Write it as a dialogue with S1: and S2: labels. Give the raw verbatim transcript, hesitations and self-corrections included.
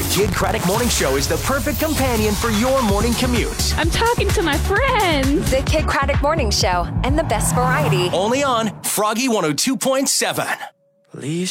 S1: Kid Craddock Morning Show is the perfect companion for your morning commute.
S2: I'm talking to my friends.
S3: The Kid Craddock Morning Show and the best variety.
S1: Only on Froggy one oh two point seven.